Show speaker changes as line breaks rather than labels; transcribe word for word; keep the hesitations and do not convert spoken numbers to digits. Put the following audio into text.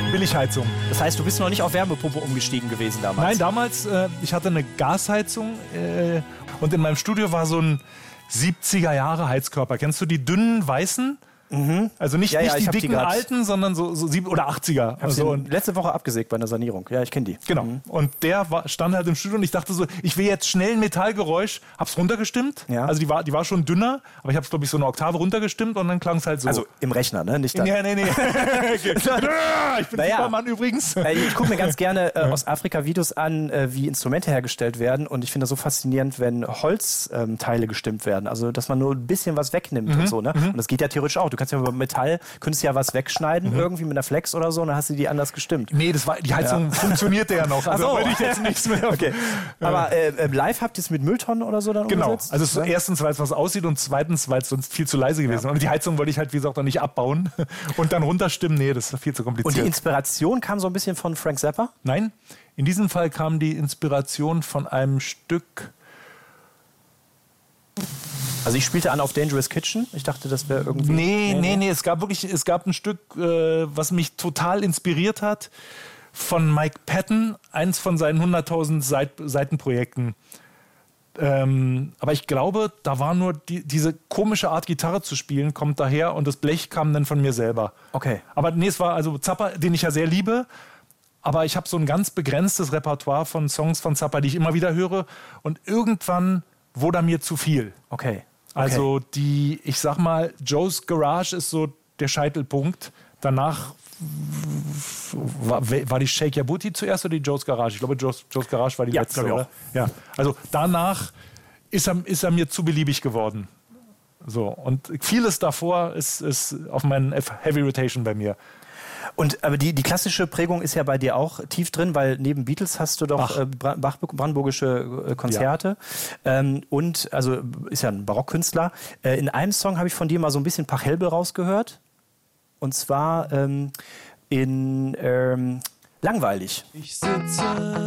Billigheizung.
Das heißt, du bist noch nicht auf Wärmepumpe umgestiegen gewesen damals?
Nein, damals, äh, ich hatte eine Gasheizung äh, und in meinem Studio war so ein siebziger Jahre Heizkörper. Kennst du die dünnen, weißen?
Mhm.
Also nicht,
ja,
nicht
ja,
die
die
dicken alten, sondern so, so sieben oder achtziger.
Also letzte Woche abgesägt bei einer Sanierung. Ja, ich kenne die.
Genau.
Mhm.
Und der war, stand halt im Studio und ich dachte so, ich will jetzt schnell ein Metallgeräusch. Hab's runtergestimmt.
Ja.
Also die war, die war schon dünner, aber ich hab's, glaube ich, so eine Oktave runtergestimmt und dann klang es halt so.
Also im Rechner, ne? Nicht dann.
Nee, nee, nee. Okay. Ich bin
Naja.
Superman übrigens.
Ich gucke mir ganz gerne äh, aus Afrika Videos an, äh, wie Instrumente hergestellt werden. Und ich finde das so faszinierend, wenn Holzteile ähm, gestimmt werden. Also, dass man nur ein bisschen was wegnimmt
Mhm.
und so. Ne?
Mhm.
Und das geht ja theoretisch auch. Du kannst ja über Metall, könntest ja was wegschneiden, mhm. irgendwie mit einer Flex oder so, und dann hast du die anders gestimmt.
Nee, das war, die Heizung
Ja.
funktionierte ja noch. Also
Ach so.
wollte ich jetzt nichts mehr.
Okay. Aber äh, live habt ihr es mit Mülltonnen oder so dann
Genau.
umgesetzt?
Also es ist erstens, weil es was aussieht und zweitens, weil es sonst viel zu leise gewesen wäre. Und die Heizung wollte ich halt, wie gesagt, auch nicht abbauen und dann runterstimmen. Nee, das ist viel zu kompliziert.
Und die Inspiration kam so ein bisschen von Frank Zappa?
Nein, in diesem Fall kam die Inspiration von einem Stück.
Also ich spielte an auf Dangerous Kitchen. Ich dachte, das wäre irgendwie...
Nee, nee, nee. Es gab wirklich, es gab ein Stück, äh, was mich total inspiriert hat, von Mike Patton, eins von seinen hunderttausend Seit- Seitenprojekten. Ähm, aber ich glaube, da war nur die, diese komische Art, Gitarre zu spielen, kommt daher und das Blech kam dann von mir selber.
Okay.
Aber nee, es war also Zappa, den ich ja sehr liebe, aber ich habe so ein ganz begrenztes Repertoire von Songs von Zappa, die ich immer wieder höre und irgendwann wurde er mir zu viel.
Okay.
Also
okay.
die, ich sag mal, Joe's Garage ist so der Scheitelpunkt. Danach war, war die Shake Your Booty zuerst oder die Joe's Garage? Ich glaube, Joe's, Joe's Garage war die
Ja,
letzte,
glaub ich
oder? Ja. Also danach ist er, ist er mir zu beliebig geworden. So. Und vieles davor ist, ist auf meinen Heavy Rotation bei mir.
Und aber die, die klassische Prägung ist ja bei dir auch tief drin, weil neben Beatles hast du doch Bach. Äh, Bach, brandenburgische äh, Konzerte. Ja. Ähm, und also ist ja ein Barockkünstler. Äh, in einem Song habe ich von dir mal so ein bisschen Pachelbel rausgehört. Und zwar ähm, in ähm, Langweilig.
Ich sitze